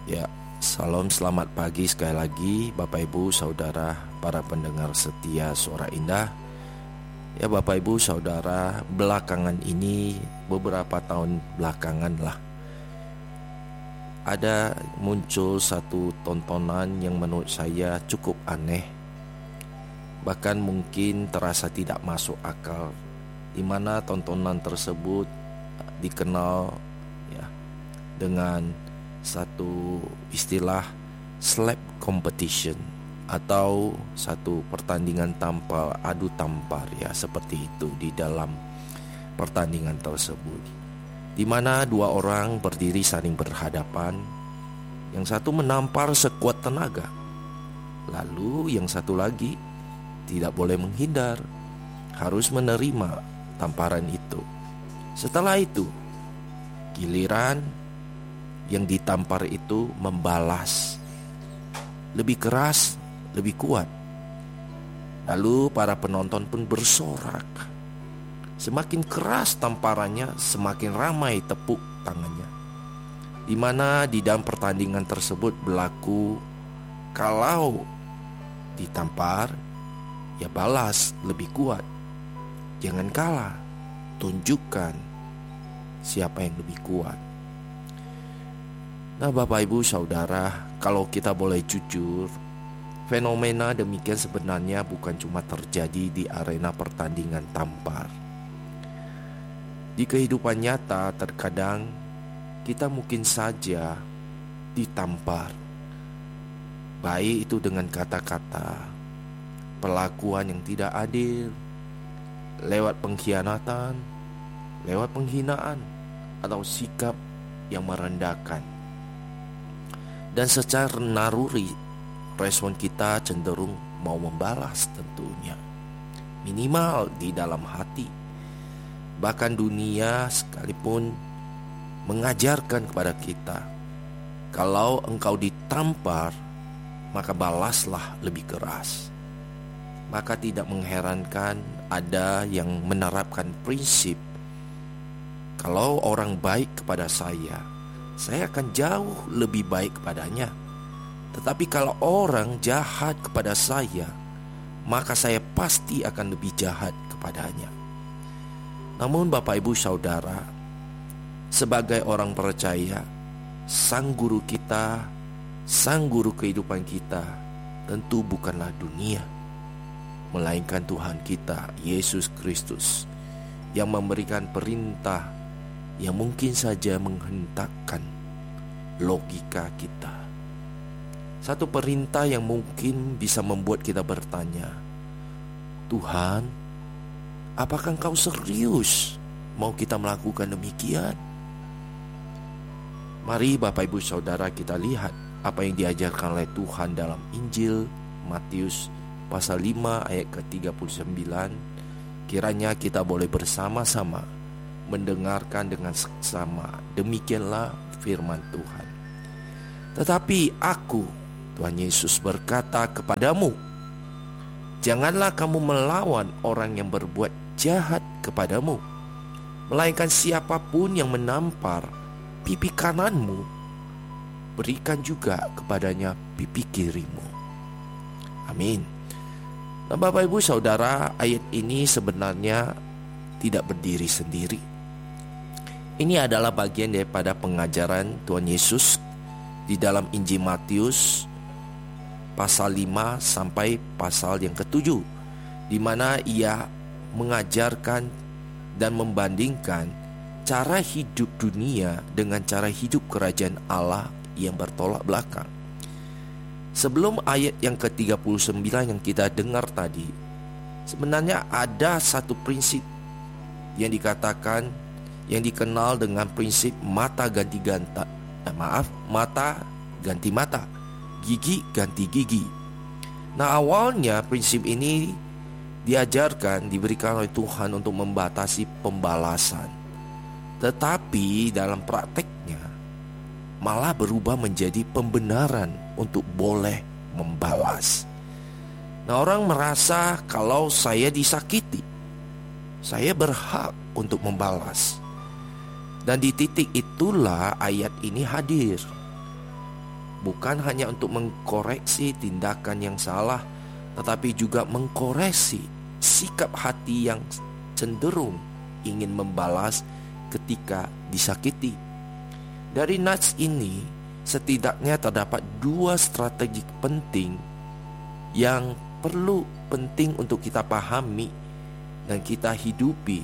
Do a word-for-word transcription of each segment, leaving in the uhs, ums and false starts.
Ya, salam selamat pagi sekali lagi Bapak Ibu Saudara para pendengar setia Suara Indah. Ya Bapak Ibu Saudara, belakangan ini beberapa tahun belakangan lah ada muncul satu tontonan yang menurut saya cukup aneh, bahkan mungkin terasa tidak masuk akal, di mana tontonan tersebut dikenal ya dengan satu istilah slap competition atau satu pertandingan tampar, adu tampar ya, seperti itu di dalam pertandingan tersebut, di mana dua orang berdiri saling berhadapan. Yang satu menampar sekuat tenaga, lalu yang satu lagi tidak boleh menghindar, harus menerima tamparan itu. Setelah itu giliran yang ditampar itu membalas lebih keras, lebih kuat. Lalu para penonton pun bersorak. Semakin keras tamparannya, semakin ramai tepuk tangannya. Di mana di dalam pertandingan tersebut berlaku, kalau ditampar, ya balas lebih kuat. Jangan kalah, tunjukkan siapa yang lebih kuat. Nah Bapak Ibu Saudara, kalau kita boleh jujur, fenomena demikian sebenarnya bukan cuma terjadi di arena pertandingan tampar. Di kehidupan nyata terkadang kita mungkin saja ditampar, baik itu dengan kata-kata, perlakuan yang tidak adil, lewat pengkhianatan, lewat penghinaan, atau sikap yang merendahkan. Dan secara naluri respon kita cenderung mau membalas tentunya, minimal di dalam hati. Bahkan dunia sekalipun mengajarkan kepada kita, kalau engkau ditampar, maka balaslah lebih keras. Maka tidak mengherankan ada yang menerapkan prinsip, kalau orang baik kepada saya, saya akan jauh lebih baik kepadanya. Tetapi kalau orang jahat kepada saya, maka saya pasti akan lebih jahat kepadanya. Namun Bapak Ibu Saudara, sebagai orang percaya, sang guru kita, sang guru kehidupan kita tentu bukanlah dunia, melainkan Tuhan kita, Yesus Kristus, yang memberikan perintah yang mungkin saja menghentakkan logika kita. Satu perintah yang mungkin bisa membuat kita bertanya, Tuhan, apakah Engkau serius mau kita melakukan demikian? Mari Bapak Ibu Saudara kita lihat apa yang diajarkan oleh Tuhan dalam Injil Matius pasal lima ayat ke tiga puluh sembilan. Kiranya kita boleh bersama-sama mendengarkan dengan seksama. Demikianlah firman Tuhan. Tetapi aku, Tuhan Yesus berkata kepadamu, janganlah kamu melawan orang yang berbuat jahat kepadamu, melainkan siapapun yang menampar pipi kananmu, berikan juga kepadanya pipi kirimu. Amin. Nah Bapak Ibu Saudara, ayat ini sebenarnya tidak berdiri sendiri. Ini adalah bagian daripada pengajaran Tuhan Yesus di dalam Injil Matius pasal lima sampai pasal yang ketujuh, di mana ia mengajarkan dan membandingkan cara hidup dunia dengan cara hidup kerajaan Allah yang bertolak belakang. Sebelum ayat yang ke tiga puluh sembilan yang kita dengar tadi, sebenarnya ada satu prinsip yang dikatakan, yang dikenal dengan prinsip mata ganti ganta, eh, maaf, mata ganti mata, gigi ganti gigi. Nah awalnya prinsip ini diajarkan, diberikan oleh Tuhan untuk membatasi pembalasan. Tetapi dalam prakteknya malah berubah menjadi pembenaran untuk boleh membalas. Nah orang merasa kalau saya disakiti, saya berhak untuk membalas. Dan di titik itulah ayat ini hadir. bukan hanya untuk mengkoreksi tindakan yang salah, tetapi juga mengkoreksi sikap hati yang cenderung ingin membalas ketika disakiti. Dari nats ini setidaknya terdapat dua strategi penting yang perlu penting untuk kita pahami dan kita hidupi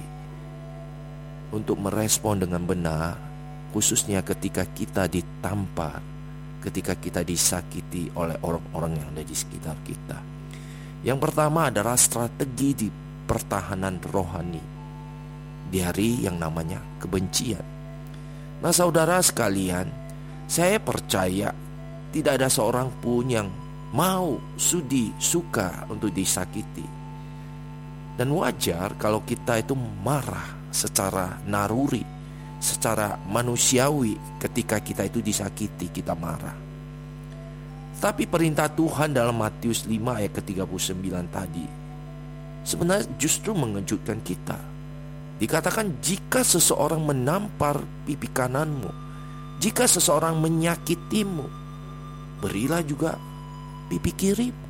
untuk merespon dengan benar, khususnya ketika kita ditampar, ketika kita disakiti oleh orang-orang yang ada di sekitar kita. Yang pertama adalah strategi di pertahanan rohani di hari yang namanya kebencian. Nah, saudara sekalian, saya percaya tidak ada seorang pun yang mau, sudi, suka untuk disakiti. Dan wajar kalau kita itu marah secara naruri, secara manusiawi. Ketika kita itu disakiti, kita marah. Tapi perintah Tuhan dalam Matius lima ayat ke tiga puluh sembilan tadi sebenarnya justru mengejutkan kita. Dikatakan, jika seseorang menampar pipi kananmu, jika seseorang menyakitimu, berilah juga pipi kirimu.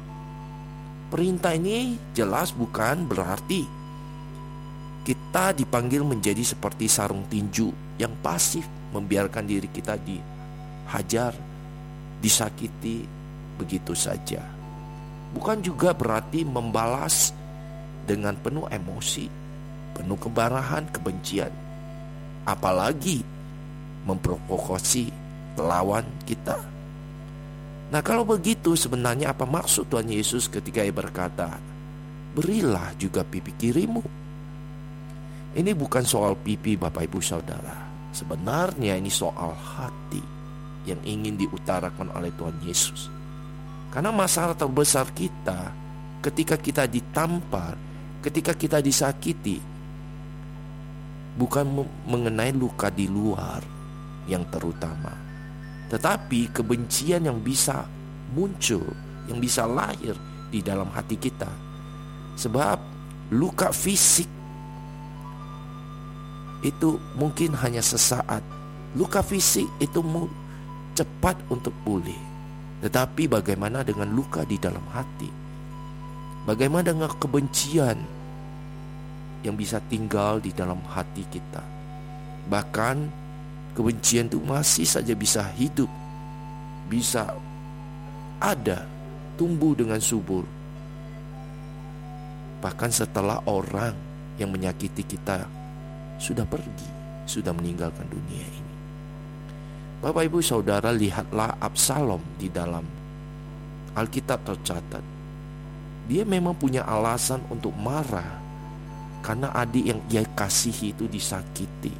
Perintah ini jelas bukan berarti kita dipanggil menjadi seperti sarung tinju yang pasif, membiarkan diri kita dihajar, disakiti begitu saja. Bukan juga berarti membalas dengan penuh emosi, penuh kemarahan, kebencian, apalagi memprovokasi lawan kita. Nah, kalau begitu sebenarnya apa maksud Tuhan Yesus ketika Ia berkata, berilah juga pipi kirimu? Ini bukan soal pipi Bapak Ibu Saudara. Sebenarnya ini soal hati yang ingin diutarakan oleh Tuhan Yesus. Karena masalah terbesar kita ketika kita ditampar, ketika kita disakiti, bukan mengenai luka di luar yang terutama, tetapi kebencian yang bisa muncul, yang bisa lahir di dalam hati kita. Sebab luka fisik itu mungkin hanya sesaat. Luka fisik itu cepat untuk pulih. Tetapi bagaimana dengan luka di dalam hati? Bagaimana dengan kebencian yang bisa tinggal di dalam hati kita? Bahkan kebencian itu masih saja bisa hidup, bisa ada, tumbuh dengan subur, bahkan setelah orang yang menyakiti kita sudah pergi, sudah meninggalkan dunia ini. Bapak Ibu Saudara, lihatlah Absalom di dalam Alkitab tercatat. Dia memang punya alasan untuk marah karena adik yang ia kasihi itu disakiti.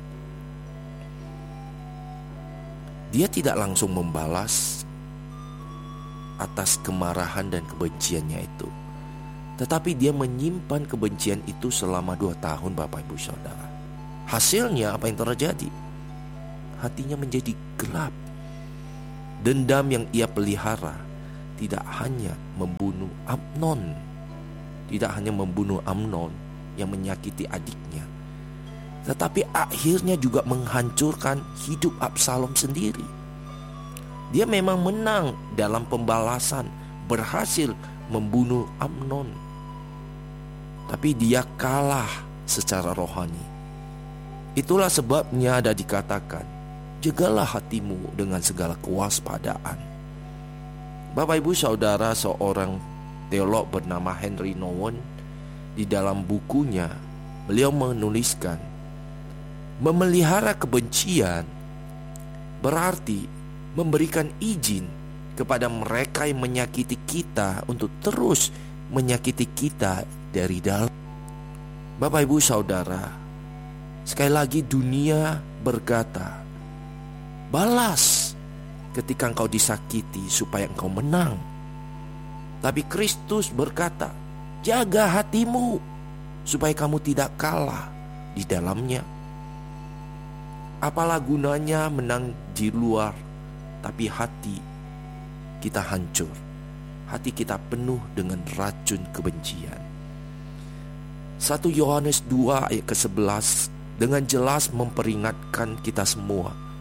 Dia tidak langsung membalas atas kemarahan dan kebenciannya itu, tetapi dia menyimpan kebencian itu selama dua tahun Bapak Ibu Saudara. Hasilnya apa yang terjadi? Hatinya menjadi gelap. Dendam yang ia pelihara tidak hanya membunuh Amnon, tidak hanya membunuh Amnon yang menyakiti adiknya, tetapi akhirnya juga menghancurkan hidup Absalom sendiri. Dia memang menang dalam pembalasan, berhasil membunuh Amnon, tapi dia kalah secara rohani. Itulah sebabnya ada dikatakan, jagalah hatimu dengan segala kewaspadaan. Bapak Ibu Saudara, seorang teolog bernama Henry Nouwen di dalam bukunya, beliau menuliskan, memelihara kebencian berarti memberikan izin kepada mereka yang menyakiti kita untuk terus menyakiti kita dari dalam. Bapak Ibu Saudara, sekali lagi dunia berkata, balas ketika engkau disakiti supaya engkau menang. Tapi Kristus berkata, jaga hatimu supaya kamu tidak kalah di dalamnya. Apalah gunanya menang di luar, tapi hati kita hancur. Hati kita penuh dengan racun kebencian. satu Yohanes dua ayat ke sebelas dengan jelas memperingatkan kita semua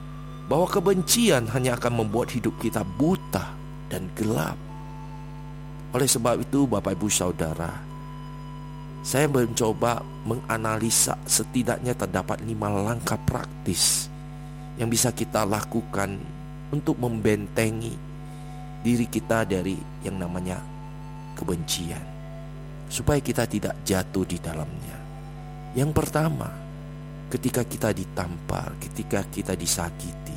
bahwa kebencian hanya akan membuat hidup kita buta dan gelap. Oleh sebab itu, Bapak Ibu Saudara, saya mencoba menganalisa setidaknya terdapat lima langkah praktis yang bisa kita lakukan untuk membentengi diri kita dari yang namanya kebencian, supaya kita tidak jatuh di dalamnya. Yang pertama, ketika kita ditampar, ketika kita disakiti,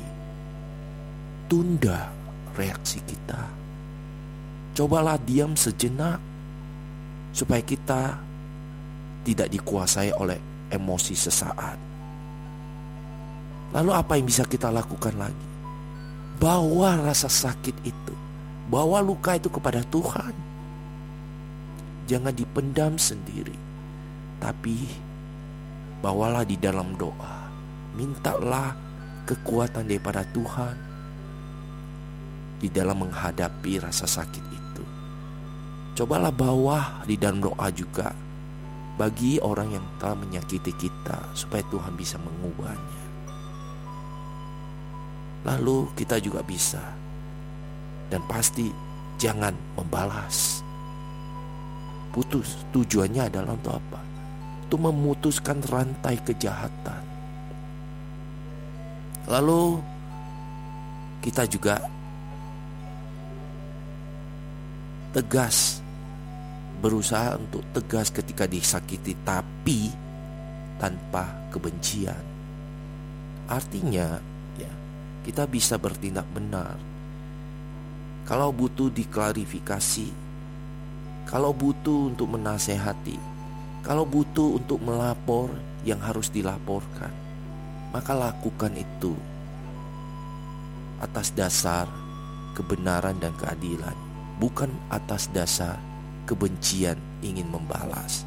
tunda reaksi kita. Cobalah diam sejenak, supaya kita tidak dikuasai oleh emosi sesaat. Lalu apa yang bisa kita lakukan lagi? Bawa rasa sakit itu, bawa luka itu kepada Tuhan. Jangan dipendam sendiri, tapi bawalah di dalam doa. Mintalah kekuatan daripada Tuhan di dalam menghadapi rasa sakit itu. Cobalah bawa di dalam doa juga bagi orang yang telah menyakiti kita, supaya Tuhan bisa mengubahnya. Lalu kita juga bisa, dan pasti jangan membalas. Putus, tujuannya adalah untuk apa? Untuk memutuskan rantai kejahatan. Lalu kita juga tegas, berusaha untuk tegas ketika disakiti, tapi tanpa kebencian. Artinya ya, kita bisa bertindak benar. Kalau butuh diklarifikasi, kalau butuh untuk menasehati, kalau butuh untuk melapor yang harus dilaporkan, maka lakukan itu atas dasar kebenaran dan keadilan, bukan atas dasar kebencian ingin membalas.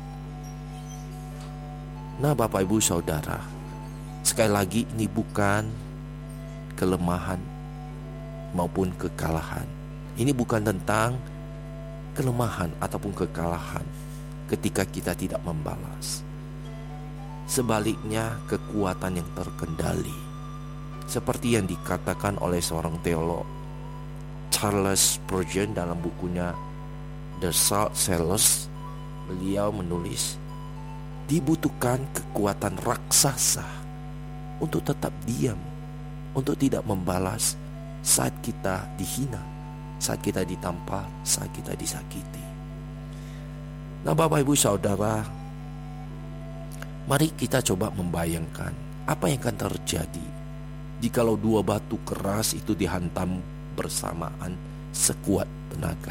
Nah, Bapak Ibu Saudara, sekali lagi ini bukan kelemahan maupun kekalahan. Ini bukan tentang kelemahan ataupun kekalahan ketika kita tidak membalas. Sebaliknya, kekuatan yang terkendali, seperti yang dikatakan oleh seorang teolog Charles Spurgeon dalam bukunya The Salt Cellars. Beliau menulis, dibutuhkan kekuatan raksasa untuk tetap diam, untuk tidak membalas saat kita dihina, saat kita ditampar, saat kita disakiti. Nah, Bapak Ibu Saudara, mari kita coba membayangkan apa yang akan terjadi jikalau dua batu keras itu dihantam bersamaan sekuat tenaga.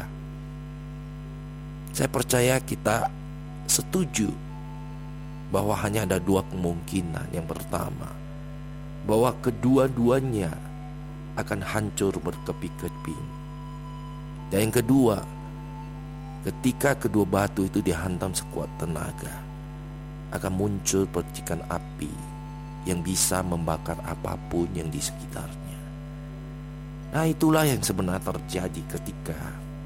Saya percaya kita setuju bahwa hanya ada dua kemungkinan. Yang pertama, bahwa kedua-duanya akan hancur berkeping-keping. Dan yang kedua, ketika kedua batu itu dihantam sekuat tenaga, akan muncul percikan api yang bisa membakar apapun yang di sekitarnya. Nah, itulah yang sebenarnya terjadi ketika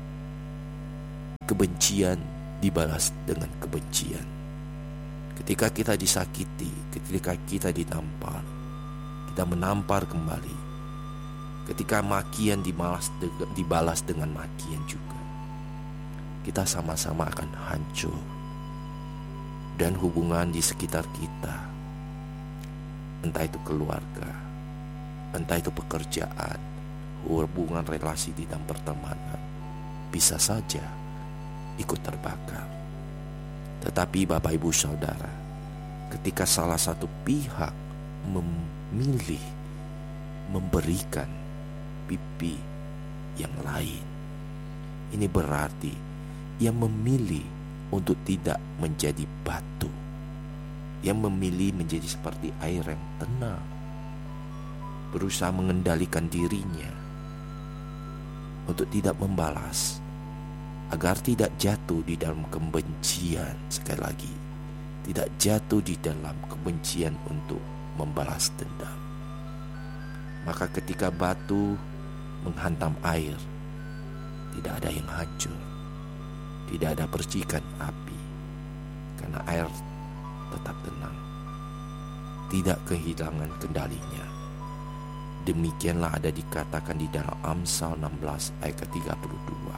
kebencian dibalas dengan kebencian. Ketika kita disakiti, ketika kita ditampar, kita menampar kembali. Ketika makian dibalas, dibalas dengan makian juga, kita sama-sama akan hancur. Dan hubungan di sekitar kita, entah itu keluarga, entah itu pekerjaan, hubungan relasi di dalam pertemanan, bisa saja ikut terbakar. Tetapi Bapak Ibu Saudara, ketika salah satu pihak memilih memberikan pipi yang lain, ini berarti ia memilih untuk tidak menjadi batu, yang memilih menjadi seperti air yang tenang, berusaha mengendalikan dirinya untuk tidak membalas, agar tidak jatuh di dalam kebencian. Sekali lagi, tidak jatuh di dalam kebencian untuk membalas dendam. Maka ketika batu menghantam air, tidak ada yang hancur, tidak ada percikan api, karena air tetap tenang, tidak kehilangan kendalinya. Demikianlah ada dikatakan di dalam Amsal enam belas ayat ke tiga puluh dua.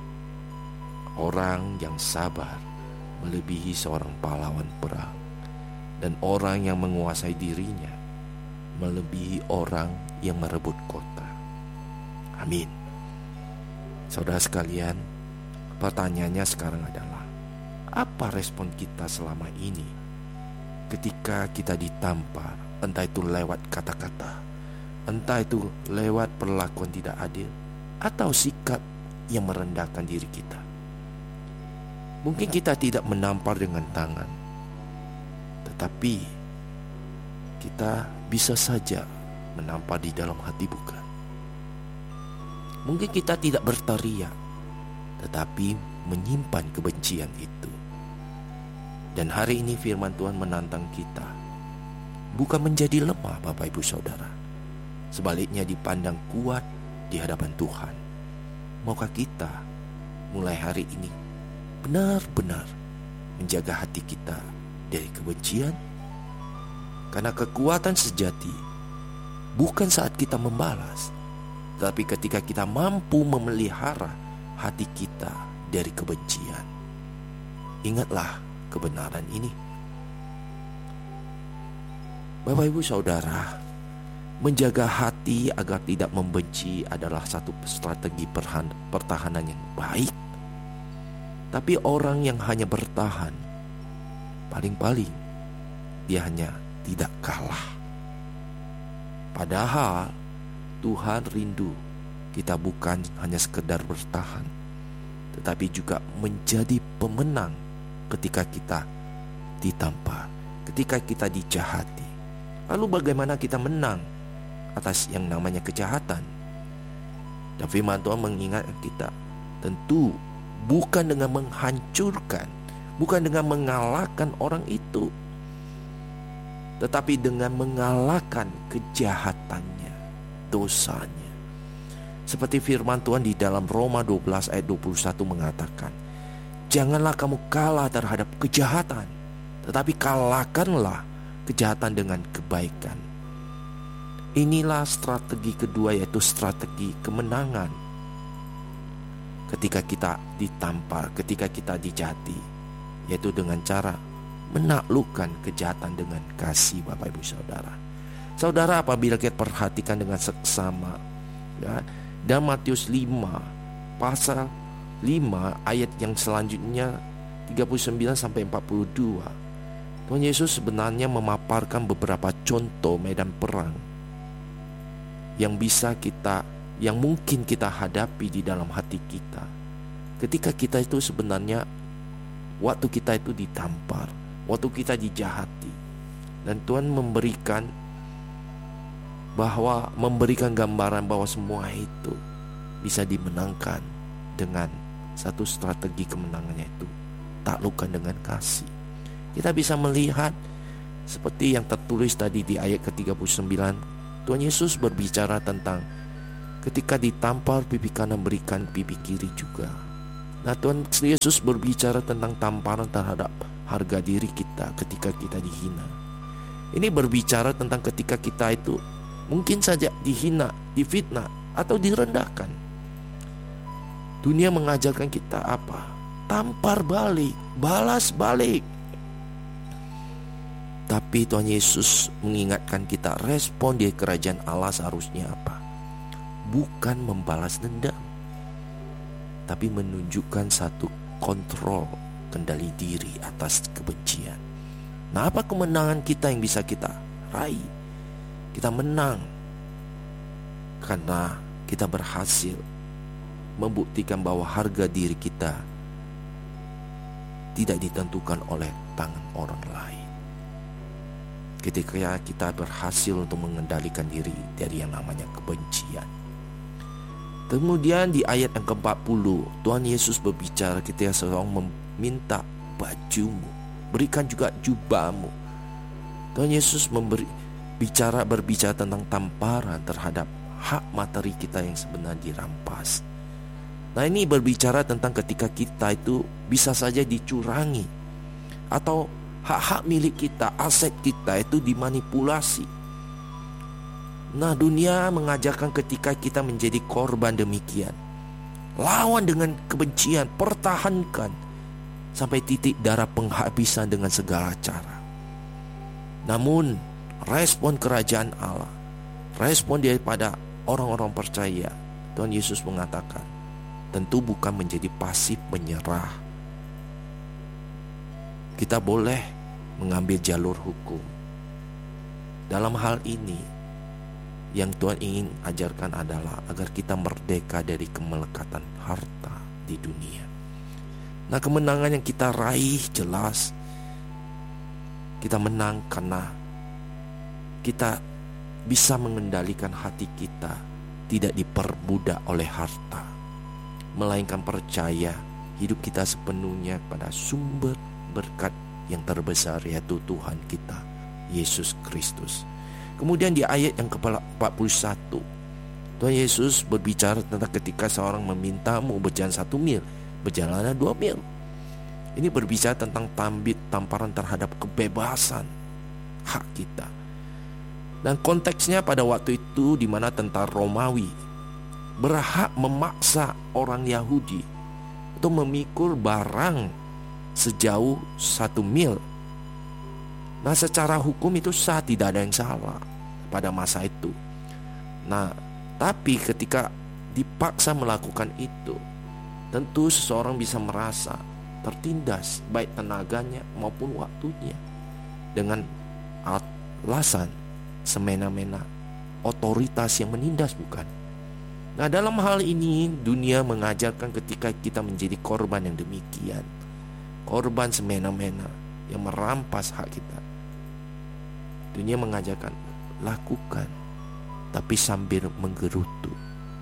Orang yang sabar melebihi seorang pahlawan perang, dan orang yang menguasai dirinya melebihi orang yang merebut kota. Amin. Saudara sekalian, pertanyaannya sekarang adalah, apa respon kita selama ini ketika kita ditampar, entah itu lewat kata-kata, entah itu lewat perlakuan tidak adil, atau sikap yang merendahkan diri kita. Mungkin kita tidak menampar dengan tangan, tetapi kita bisa saja menampar di dalam hati, bukan? Mungkin kita tidak berteriak, tetapi menyimpan kebencian itu. Dan hari ini firman Tuhan menantang kita, bukan menjadi lemah Bapak Ibu Saudara, sebaliknya dipandang kuat di hadapan Tuhan. Maukah kita mulai hari ini benar-benar menjaga hati kita dari kebencian? Karena kekuatan sejati bukan saat kita membalas, tetapi ketika kita mampu memelihara hati kita dari kebencian. Ingatlah kebenaran ini. Bapak Ibu Saudara, menjaga hati agar tidak membenci adalah satu strategi pertahanan yang baik. Tapi orang yang hanya bertahan, paling-paling dia hanya tidak kalah. Padahal Tuhan rindu kita bukan hanya sekedar bertahan, tetapi juga menjadi pemenang ketika kita ditampar, ketika kita dijahati. Lalu bagaimana kita menang atas yang namanya kejahatan? Dan firman Tuhan mengingatkan kita, tentu bukan dengan menghancurkan, bukan dengan mengalahkan orang itu, tetapi dengan mengalahkan kejahatannya, dosanya. Seperti firman Tuhan di dalam Roma dua belas ayat dua puluh satu mengatakan, janganlah kamu kalah terhadap kejahatan, tetapi kalahkanlah kejahatan dengan kebaikan. Inilah strategi kedua, yaitu strategi kemenangan. Ketika kita ditampar, ketika kita dijahati, yaitu dengan cara menaklukkan kejahatan dengan kasih. Bapak Ibu Saudara, Saudara, apabila kita perhatikan dengan seksama, ya, dan Matius lima pasal lima ayat yang selanjutnya tiga puluh sembilan sampai empat puluh dua, Tuhan Yesus sebenarnya memaparkan beberapa contoh medan perang yang bisa kita, yang mungkin kita hadapi di dalam hati kita ketika kita itu sebenarnya waktu kita itu ditampar, waktu kita dijahati. Dan Tuhan memberikan bahwa memberikan gambaran bahwa semua itu bisa dimenangkan dengan satu strategi kemenangannya, itu taklukkan dengan kasih. Kita bisa melihat seperti yang tertulis tadi di ayat ke tiga puluh sembilan, Tuhan Yesus berbicara tentang ketika ditampar pipi kanan berikan pipi kiri juga. Nah, Tuhan Yesus berbicara tentang tamparan terhadap harga diri kita ketika kita dihina. Ini berbicara tentang ketika kita itu mungkin saja dihina, difitnah, atau direndahkan. Dunia mengajarkan kita apa? Tampar balik, balas balik. Tapi Tuhan Yesus mengingatkan kita, respon di kerajaan Allah seharusnya apa? Bukan membalas dendam, tapi menunjukkan satu kontrol, kendali diri atas kebencian. Nah, apa kemenangan kita yang bisa kita raih? Kita menang karena kita berhasil membuktikan bahwa harga diri kita tidak ditentukan oleh tangan orang lain. Ketika kita berhasil untuk mengendalikan diri dari yang namanya kebencian. Kemudian di ayat yang keempat puluh, Tuhan Yesus berbicara ketika seorang meminta bajumu, berikan juga jubahmu. Tuhan Yesus memberi bicara berbicara tentang tamparan terhadap hak materi kita yang sebenarnya dirampas. Nah, ini berbicara tentang ketika kita itu bisa saja dicurangi, atau hak-hak milik kita, aset kita itu dimanipulasi. Nah, dunia mengajarkan ketika kita menjadi korban demikian, lawan dengan kebencian, pertahankan sampai titik darah penghabisan dengan segala cara. Namun respon kerajaan Allah, respon daripada orang-orang percaya, Tuhan Yesus mengatakan, tentu bukan menjadi pasif menyerah. Kita boleh mengambil jalur hukum. Dalam hal ini, yang Tuhan ingin ajarkan adalah agar kita merdeka dari kemelekatan harta di dunia. Nah, kemenangan yang kita raih jelas, kita menang karena kita bisa mengendalikan hati kita, tidak diperbudak oleh harta, melainkan percaya hidup kita sepenuhnya pada sumber berkat yang terbesar, yaitu Tuhan kita, Yesus Kristus. Kemudian di ayat yang ke empat puluh satu, Tuhan Yesus berbicara tentang ketika seorang memintamu berjalan satu mil, berjalanlah dua mil. Ini berbicara tentang tambit tamparan terhadap kebebasan hak kita. Dan konteksnya pada waktu itu di mana tentara Romawi berhak memaksa orang Yahudi untuk memikul barang sejauh satu mil. Nah, secara hukum itu sah, tidak ada yang salah pada masa itu. Nah, tapi ketika dipaksa melakukan itu, tentu seseorang bisa merasa tertindas, baik tenaganya maupun waktunya, dengan alasan semena-mena otoritas yang menindas, bukan? Nah, dalam hal ini dunia mengajarkan ketika kita menjadi korban yang demikian, korban semena-mena yang merampas hak kita, dunia mengajarkan lakukan, tapi sambil menggerutu.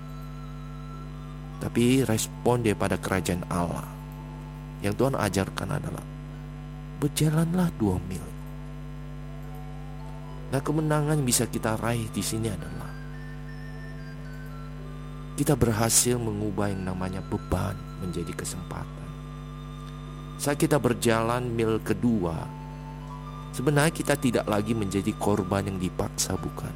Tapi respon daripada kerajaan Allah yang Tuhan ajarkan adalah berjalanlah dua mil. Nah, kemenangan yang bisa kita raih di sini adalah kita berhasil mengubah yang namanya beban menjadi kesempatan. Saat kita berjalan mil kedua, sebenarnya kita tidak lagi menjadi korban yang dipaksa, bukan,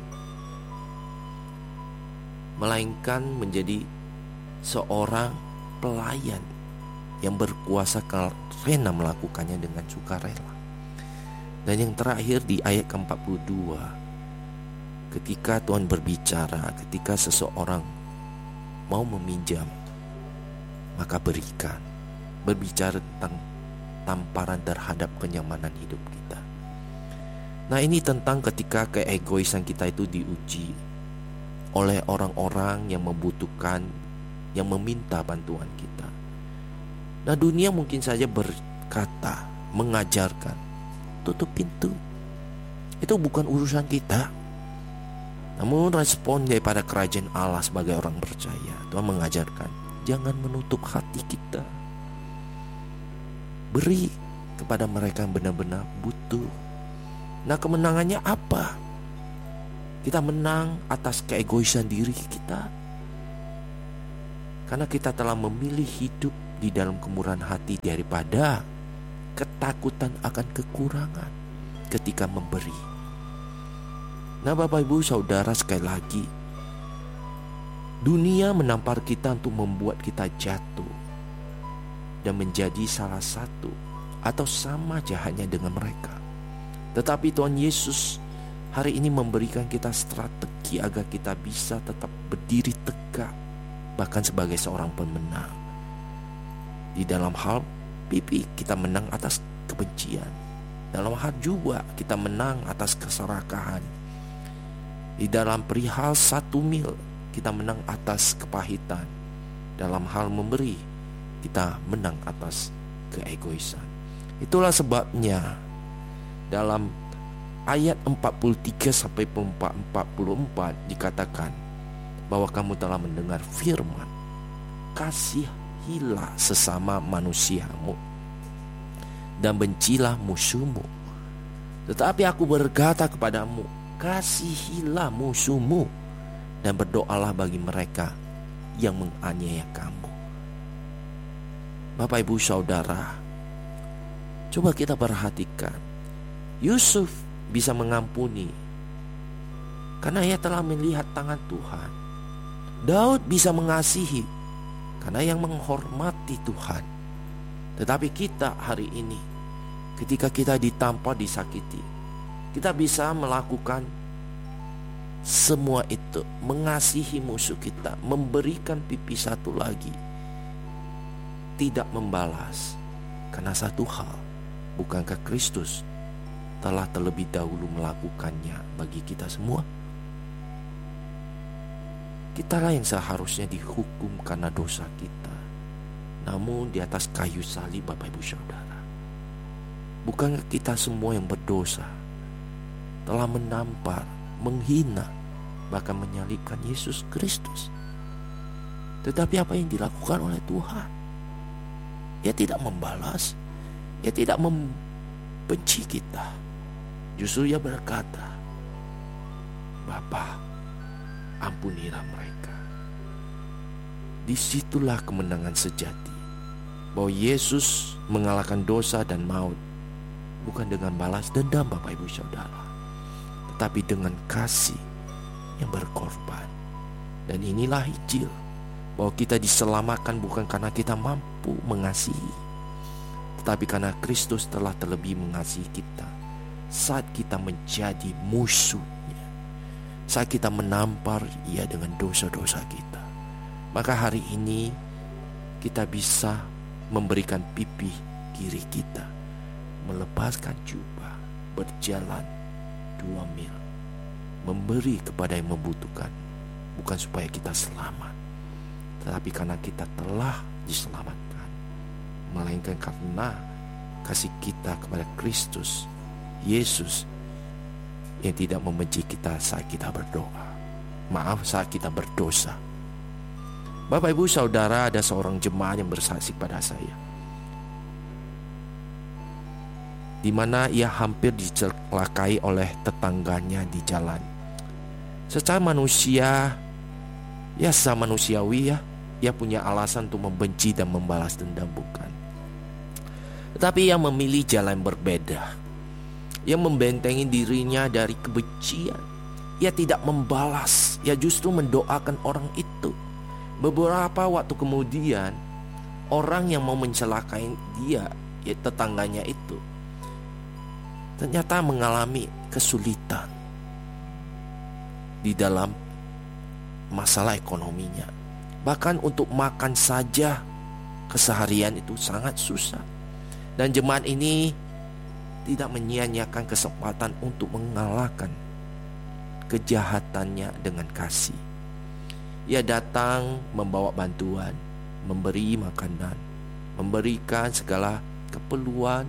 melainkan menjadi seorang pelayan yang berkuasa karena melakukannya dengan sukarela. Dan yang terakhir di ayat ke empat puluh dua, ketika Tuhan berbicara, ketika seseorang mau meminjam, maka berikan. Berbicara tentang tamparan terhadap kenyamanan hidup kita. Nah, ini tentang ketika keegoisan kita itu diuji oleh orang-orang yang membutuhkan, yang meminta bantuan kita. Nah, dunia mungkin saja berkata, mengajarkan, tutup pintu, itu bukan urusan kita. Namun respon daripada kerajaan Allah sebagai orang percaya, Tuhan mengajarkan, jangan menutup hati kita. Beri kepada mereka yang benar-benar butuh. Nah, kemenangannya apa? Kita menang atas keegoisan diri kita, karena kita telah memilih hidup di dalam kemurahan hati daripada ketakutan akan kekurangan ketika memberi. Nah, Bapak Ibu Saudara, sekali lagi, dunia menampar kita untuk membuat kita jatuh dan menjadi salah satu atau sama jahatnya dengan mereka. Tetapi Tuhan Yesus hari ini memberikan kita strategi agar kita bisa tetap berdiri tegak, bahkan sebagai seorang pemenang. Di dalam hal pipi kita menang atas kebencian, dalam hal juga kita menang atas keserakahan. Di dalam perihal satu mil kita menang atas kepahitan. Dalam hal memberi kita menang atas keegoisan. Itulah sebabnya dalam ayat empat puluh tiga sampai empat puluh empat dikatakan bahwa kamu telah mendengar firman, kasihilah sesama manusiamu dan bencilah musuhmu. Tetapi aku berkata kepadamu, kasihilah musuhmu dan berdoalah bagi mereka yang menganiaya kamu. Bapak Ibu Saudara, coba kita perhatikan, Yusuf bisa mengampuni karena ia telah melihat tangan Tuhan. Daud bisa mengasihi karena yang menghormati Tuhan. Tetapi kita hari ini, ketika kita ditampar, disakiti, kita bisa melakukan semua itu, mengasihi musuh kita, memberikan pipi satu lagi, tidak membalas. Karena satu hal, bukankah Kristus telah terlebih dahulu melakukannya bagi kita semua? Kitalah yang seharusnya dihukum karena dosa kita, namun di atas kayu salib, Bapak Ibu Saudara. Bukankah kita semua yang berdosa telah menampar, menghina, bahkan menyalibkan Yesus Kristus? Tetapi apa yang dilakukan oleh Tuhan? Ia tidak membalas, ia tidak membenci kita. Justru ia berkata, Bapa, ampunilah mereka. Disitulah kemenangan sejati, bahwa Yesus mengalahkan dosa dan maut, bukan dengan balas dendam, Bapak Ibu Saudara, tetapi dengan kasih yang berkorban. Dan inilah Injil, bahwa kita diselamatkan bukan karena kita mampu mengasihi, tetapi karena Kristus telah terlebih mengasihi kita saat kita menjadi musuhnya, saat kita menampar ia dengan dosa-dosa kita. Maka hari ini kita bisa memberikan pipi kiri kita, melepaskan jubah, berjalan dua mil, memberi kepada yang membutuhkan, bukan supaya kita selamat, tetapi karena kita telah diselamatkan, melainkan karena kasih kita kepada Kristus Yesus yang tidak membenci kita saat kita berdoa, maaf, saat kita berdosa. Bapak Ibu Saudara, ada seorang jemaat yang bersaksi pada saya, di mana ia hampir dicelakai oleh tetangganya di jalan. Secara manusia, ya secara manusiawi ya, ia punya alasan untuk membenci dan membalas dendam, bukan. Tetapi ia memilih jalan berbeda. Ia membentengi dirinya dari kebencian. Ia tidak membalas, ia justru mendoakan orang itu. Beberapa waktu kemudian, orang yang mau mencelakai dia, ya tetangganya itu, ternyata mengalami kesulitan di dalam masalah ekonominya. Bahkan untuk makan saja keseharian itu sangat susah. Dan jemaat ini tidak menyia-nyiakan kesempatan untuk mengalahkan kejahatannya dengan kasih. Ia datang membawa bantuan, memberi makanan, memberikan segala keperluan,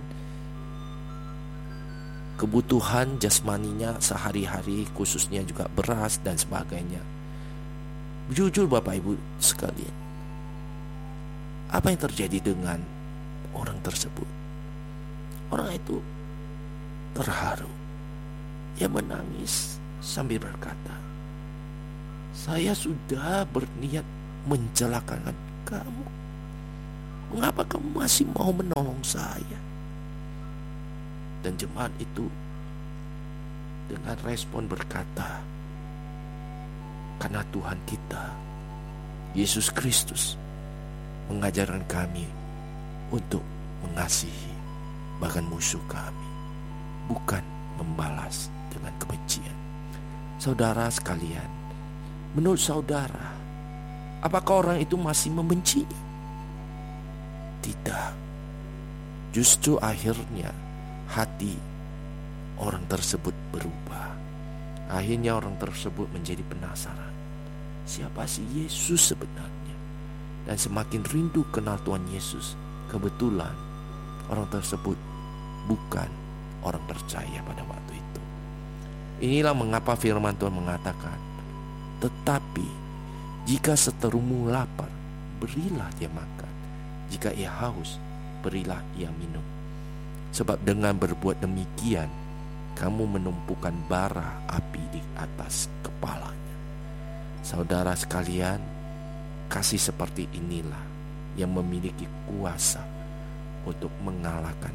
kebutuhan jasmaninya sehari-hari, khususnya juga beras dan sebagainya. Jujur Bapak Ibu sekalian, apa yang terjadi dengan orang tersebut? Orang itu terharu. Ia menangis sambil berkata, saya sudah berniat mencelakakan kamu. Mengapa kamu masih mau menolong saya? Dan jemaat itu dengan respon berkata, karena Tuhan kita, Yesus Kristus, mengajarkan kami untuk mengasihi bahkan musuh kami, bukan membalas dengan kebencian. Saudara sekalian, menurut saudara, apakah orang itu masih membenci? Tidak. Justru akhirnya hati orang tersebut berubah. Akhirnya orang tersebut menjadi penasaran, siapa sih Yesus sebenarnya? Dan semakin rindu kenal Tuhan Yesus. Kebetulan orang tersebut bukan orang percaya pada waktu itu. Inilah mengapa firman Tuhan mengatakan, tetapi jika seterumu lapar, berilah dia makan. Jika ia haus, berilah ia minum. Sebab dengan berbuat demikian, kamu menumpukan bara api di atas kepalanya. Saudara sekalian, kasih seperti inilah yang memiliki kuasa untuk mengalahkan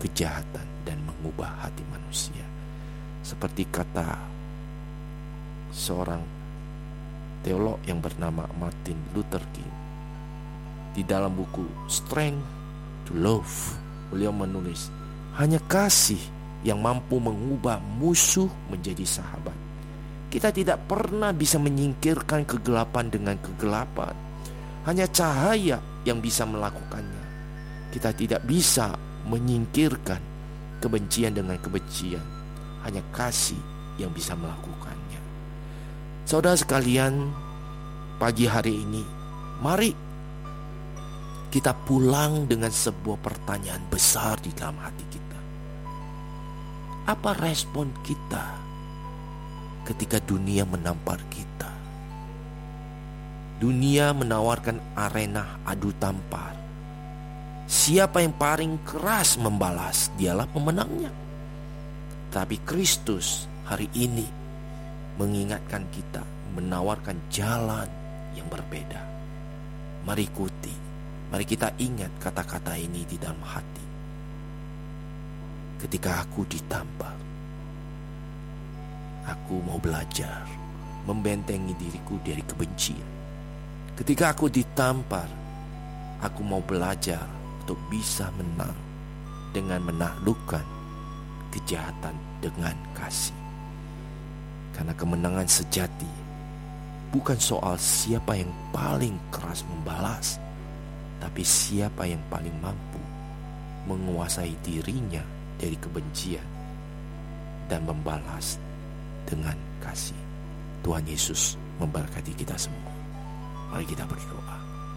kejahatan dan mengubah hati manusia. Seperti kata seorang teolog yang bernama Martin Luther King. Di dalam buku Strength to Love, beliau menulis, hanya kasih yang mampu mengubah musuh menjadi sahabat. Kita tidak pernah bisa menyingkirkan kegelapan dengan kegelapan. Hanya cahaya yang bisa melakukannya. Kita tidak bisa menyingkirkan kebencian dengan kebencian. Hanya kasih yang bisa melakukannya. Saudara sekalian, pagi hari ini, mari kita pulang dengan sebuah pertanyaan besar di dalam hati kita. Apa respon kita ketika dunia menampar kita? Dunia menawarkan arena adu tampar. Siapa yang paling keras membalas, dialah pemenangnya. Tapi Kristus hari ini mengingatkan kita, menawarkan jalan yang berbeda. Mari ikuti, mari kita ingat kata-kata ini di dalam hati. Ketika aku ditampar, aku mau belajar membentengi diriku dari kebencian. Ketika aku ditampar, aku mau belajar untuk bisa menang dengan menaklukkan kejahatan dengan kasih. Karena kemenangan sejati bukan soal siapa yang paling keras membalas, tapi siapa yang paling mampu menguasai dirinya dari kebencian dan membalas dengan kasih. Tuhan Yesus memberkati kita semua. Mari kita berdoa.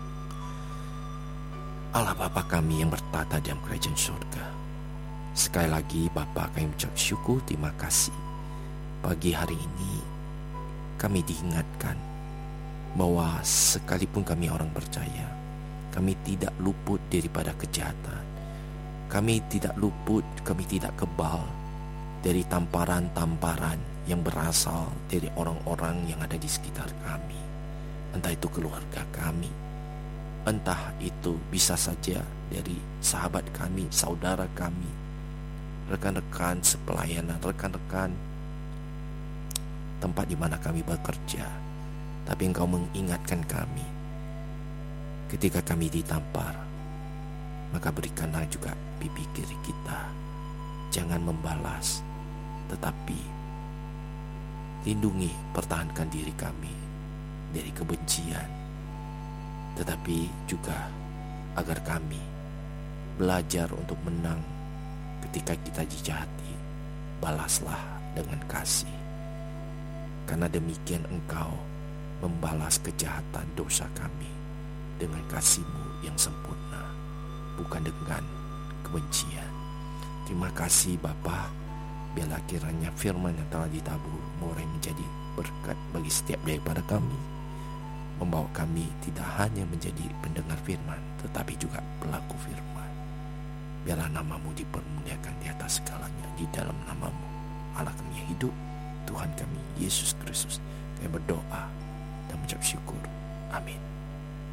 Allah Bapa kami yang bertata dalam kerajaan surga, sekali lagi Bapa, kami ucap syukur, terima kasih. Pagi hari ini kami diingatkan bahwa sekalipun kami orang percaya, kami tidak luput daripada kejahatan. Kami tidak luput, kami tidak kebal dari tamparan-tamparan yang berasal dari orang-orang yang ada di sekitar kami. Entah itu keluarga kami, entah itu bisa saja dari sahabat kami, saudara kami, rekan-rekan sepelayanan, rekan-rekan tempat di mana kami bekerja. Tapi Engkau mengingatkan kami, ketika kami ditampar, maka berikanlah juga pipi kiri kita. Jangan membalas, tetapi lindungi, pertahankan diri kami dari kebencian. Tetapi juga agar kami belajar untuk menang ketika kita dijahati. Balaslah dengan kasih. Karena demikian Engkau membalas kejahatan dosa kami dengan kasih-Mu yang sempurna, bukan dengan kebencian. Terima kasih Bapa, biarlah kiranya firman yang telah ditabur mulai menjadi berkat bagi setiap daripada kami, membawa kami tidak hanya menjadi pendengar firman, tetapi juga pelaku firman. Biarlah nama-Mu dipermuliakan di atas segalanya. Di dalam nama-Mu Allah kami yang hidup, Tuhan kami Yesus Kristus, kami berdoa dan mengucap syukur. Amin.